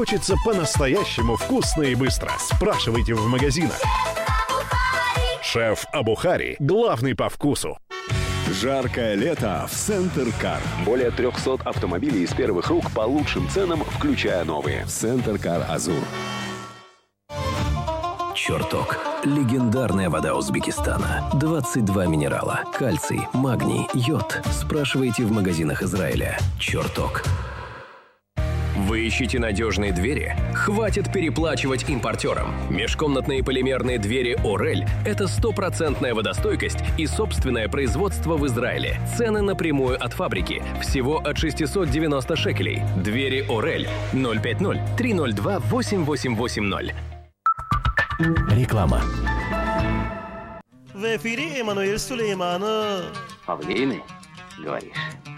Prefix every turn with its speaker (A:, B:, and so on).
A: Хочется по-настоящему вкусно и быстро. Спрашивайте в магазинах. Шеф Абухари – главный по вкусу.
B: Жаркое лето в Центр Кар.
C: Более 300 автомобилей из первых рук по лучшим ценам, включая новые.
B: Центр Кар Азур.
D: Чертог. Легендарная вода Узбекистана. 22 минерала. Кальций, магний, йод. Спрашивайте в магазинах Израиля. Чертог. Вы ищете надежные двери? Хватит переплачивать импортерам. Межкомнатные полимерные двери «Орель» — это стопроцентная водостойкость и собственное производство в Израиле. Цены напрямую от фабрики. Всего от 690 шекелей. Двери «Орель» 050-302-8880.
E: Реклама.
F: В эфире Эммануэль Сулейманов.
G: Павлины, говоришь?